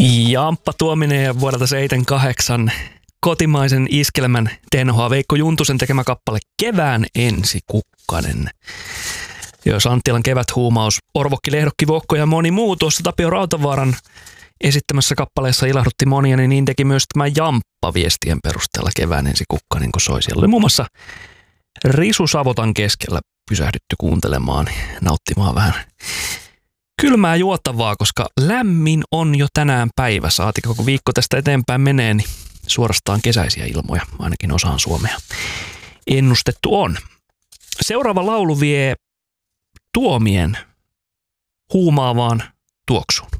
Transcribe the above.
Jamppa Tuominen vuodelta 78 kotimaisen iskelmän tenhoa Veikko Juntusen tekemä kappale Kevään ensi kukkanen. Jos Anttilan keväthuumaus, Orvokki, Lehdokki, Vokko ja moni muu tuossa Tapio Rautavaaran esittämässä kappaleessa ilahdutti monia, niin teki myös tämä Jamppa viestien perusteella Kevään ensi kukkanen, kun soi. Siellä oli muun muassa Risu Savotan keskellä pysähdytty kuuntelemaan, nauttimaan vähän kylmää juotavaa, koska lämmin on jo tänään päivä. Saatika koko viikko tästä eteenpäin menee, niin suorastaan kesäisiä ilmoja, ainakin osaan Suomea ennustettu on. Seuraava laulu vie Tuomien huumaavaan tuoksuun.